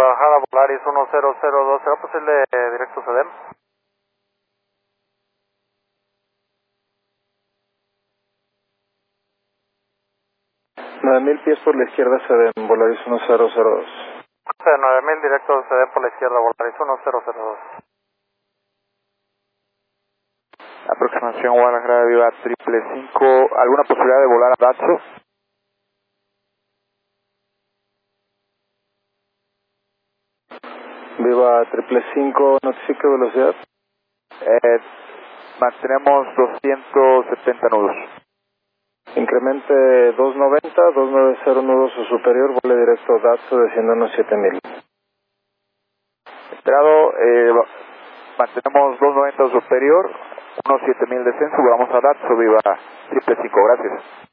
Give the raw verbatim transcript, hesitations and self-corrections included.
bajada Volaris uno cero cero dos, ¿será posible eh, directo C D M? nueve mil pies por la izquierda C D M, Volaris uno cero cero dos. nueve mil directo C D M por la izquierda Volaris uno cero cero dos. Aproximación Guadalajara Viva triple cinco, ¿alguna posibilidad de volar a Datso? Viva triple cinco, notifique velocidad. Eh, mantenemos doscientos setenta nudos. Incremente doscientos noventa, doscientos noventa nudos o superior, vuele directo Datso desciéndonos siete mil. Esperado, eh, mantenemos doscientos noventa superior, unos siete mil descenso, volamos a Datso Viva triple cinco, gracias.